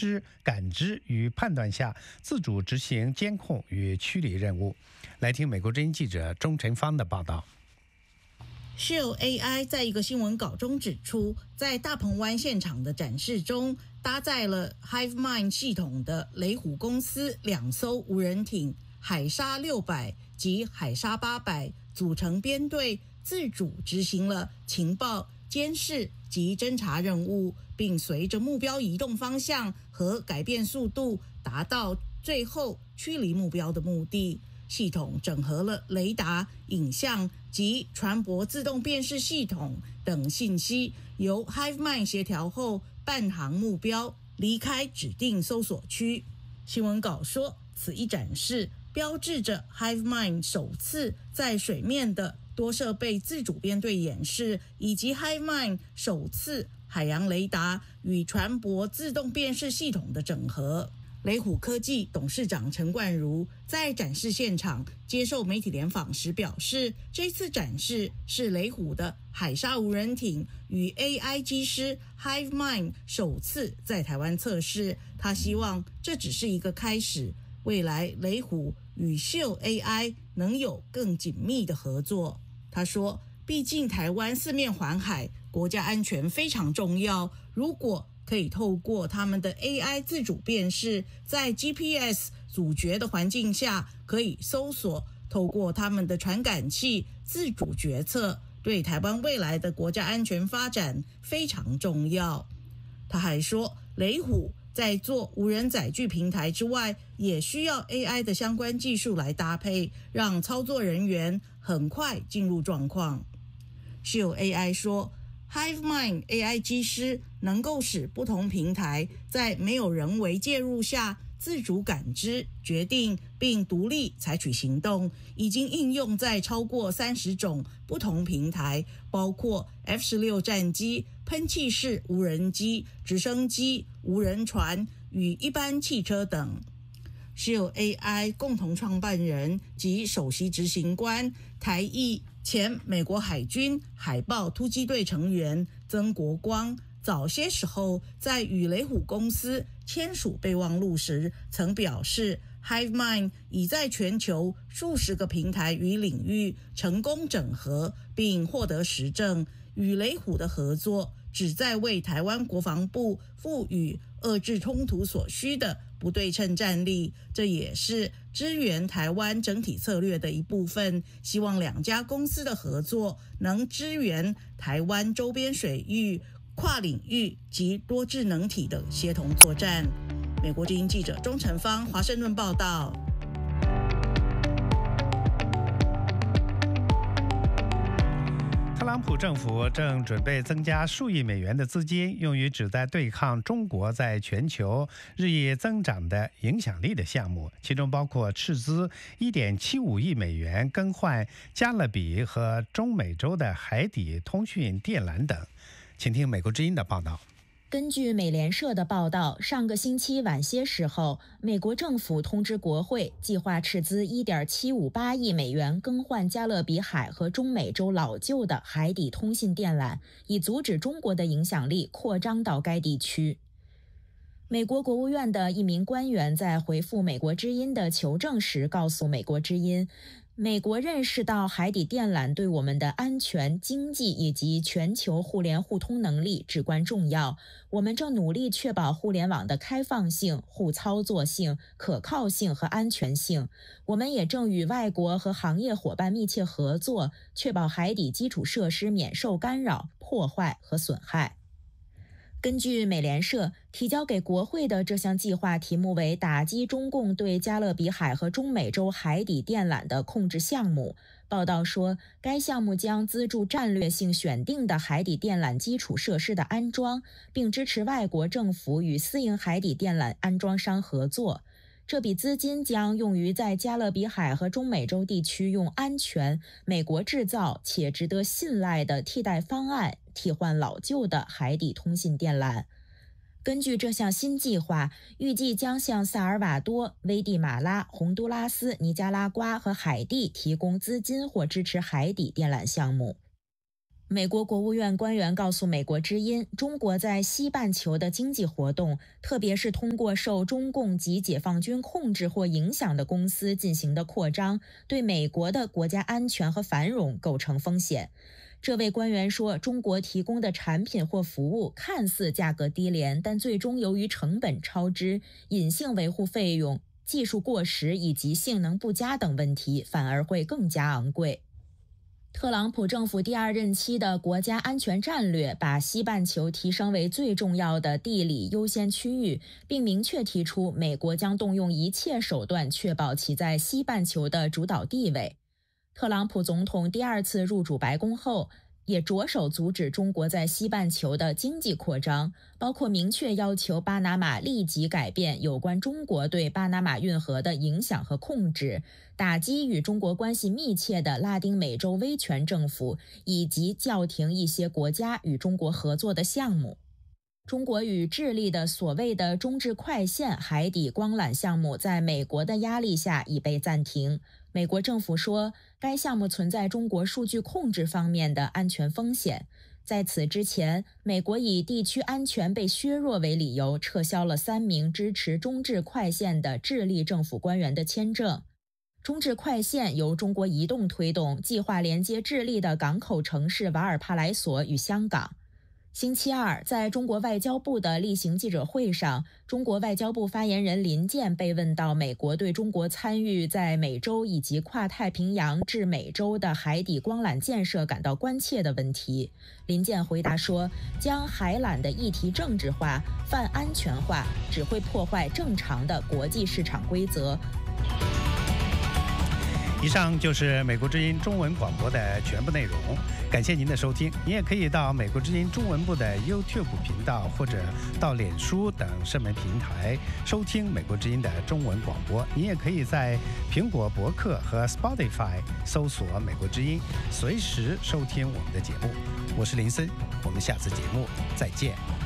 师感知与判断下自主执行监控与驱离任务。来听美国之音记者钟晨芳的报道。 Shield AI 在一个新闻稿中指出，在大鹏湾现场的展示中，搭载了 HiveMind 系统的雷虎公司2艘无人艇海鲨600及海鲨800组成编队，自主执行了情报、监视及侦查任务，并随着目标移动方向和改变速度，达到最后驱离目标的目的。系统整合了雷达、影像及船舶自动辨识系统等信息，由 HiveMind 协调后伴航目标离开指定搜索区。新闻稿说，此一展示标志着 HiveMind 首次在水面的多设备自主编队演示，以及 HiveMind 首次海洋雷达与船舶自动辨识系统的整合。雷虎科技董事长陈冠如在展示现场接受媒体联访时表示，这次展示是雷虎的海鲨无人艇与 AI 机师 HiveMind 首次在台湾测试。他希望这只是一个开始，未来雷虎与 Shield AI 能有更紧密的合作。他说，毕竟台湾四面环海，国家安全非常重要，如果可以透过他们的 AI 自主辨识，在 GPS 阻绝的环境下可以搜索，透过他们的传感器自主决策，对台湾未来的国家安全发展非常重要。他还说，雷虎在做无人载具平台之外，也需要 AI 的相关技术来搭配，让操作人员很快进入状况。Shield AI 说， HiveMind AI 机师能够使不同平台在没有人为介入下自主感知、决定并独立采取行动，已经应用在超过30种不同平台，包括 F-16 战机、喷气式无人机、直升机、无人船与一般汽车等。Shield AI 共同创办人及首席执行官、台裔前美国海军海豹突击队成员曾国光，早些时候在与雷虎公司签署备忘录时曾表示， HiveMind 已在全球数十个平台与领域成功整合并获得实证，与雷虎的合作旨在为台湾国防部赋予遏制冲突所需的不对称战力，这也是支援台湾整体策略的一部分。希望两家公司的合作能支援台湾周边水域、跨领域及多智能体的协同作战。美国之音记者钟晨芳华盛顿报道。 特朗普政府正准备增加数亿美元的资金，用于旨在对抗中国在全球日益增长的影响力的项目，其中包括斥资1.75亿美元更换加勒比和中美洲的海底通讯电缆等。请听美国之音的报道。 根据美联社的报道，上个星期晚些时候，美国政府通知国会，计划斥资1.758亿美元更换加勒比海和中美洲老旧的海底通信电缆，以阻止中国的影响力扩张到该地区。美国国务院的一名官员在回复美国之音的求证时告诉美国之音，美国认识到海底电缆对我们的安全、经济以及全球互联互通能力至关重要。我们正努力确保互联网的开放性、互操作性、可靠性和安全性。我们也正与外国和行业伙伴密切合作，确保海底基础设施免受干扰、破坏和损害。根据美联社提交给国会的这项计划题目为打击中共对加勒比海和中美洲海底电缆的控制项目。报道说，该项目将资助战略性选定的海底电缆基础设施的安装，并支持外国政府与私营海底电缆安装商合作。这笔资金将用于在加勒比海和中美洲地区用安全、美国制造且值得信赖的替代方案替换老旧的海底通信电缆。根据这项新计划，预计将向萨尔瓦多、危地马拉、洪都拉斯、尼加拉瓜和海地提供资金或支持海底电缆项目。 美国国务院官员告诉美国之音，中国在西半球的经济活动，特别是通过受中共及解放军控制或影响的公司进行的扩张，对美国的国家安全和繁荣构成风险。这位官员说，中国提供的产品或服务看似价格低廉，但最终由于成本超支、隐性维护费用、技术过时以及性能不佳等问题，反而会更加昂贵。特朗普政府第2任期的国家安全战略把西半球提升为最重要的地理优先区域，并明确提出美国将动用一切手段确保其在西半球的主导地位。特朗普总统第2次入主白宫后，也着手阻止中国在西半球的经济扩张，包括明确要求巴拿马立即改变有关中国对巴拿马运河的影响和控制，打击与中国关系密切的拉丁美洲威权政府，以及叫停一些国家与中国合作的项目。中国与智利的所谓的中智快线海底光缆项目在美国的压力下已被暂停。美国政府说，该项目存在中国数据控制方面的安全风险。在此之前，美国以地区安全被削弱为理由，撤销了3名支持中智快线的智利政府官员的签证。中智快线由中国移动推动，计划连接智利的港口城市瓦尔帕莱索与香港。星期二，在中国外交部的例行记者会上，中国外交部发言人林健被问到美国对中国参与在美洲以及跨太平洋至美洲的海底光缆建设感到关切的问题。林健回答说，将海缆的议题政治化、泛安全化，只会破坏正常的国际市场规则。 以上就是美国之音中文广播的全部内容，感谢您的收听。你也可以到美国之音中文部的 YouTube 频道或者到脸书等社媒平台收听美国之音的中文广播。你也可以在苹果博客和 Spotify 搜索美国之音，随时收听我们的节目。我是林森，我们下次节目再见。